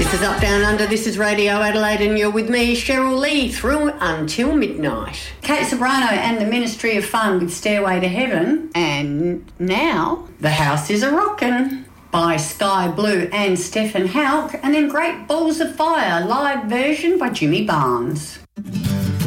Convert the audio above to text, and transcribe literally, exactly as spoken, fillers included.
This is Up Down Under, this is Radio Adelaide, and you're with me, Cheryl Lee, through until midnight. Kate Sobrano and the Ministry of Fun with Stairway to Heaven, and now The House Is a Rockin' by Sky Blue and Stefan Houck, and then Great Balls of Fire, live version by Jimmy Barnes.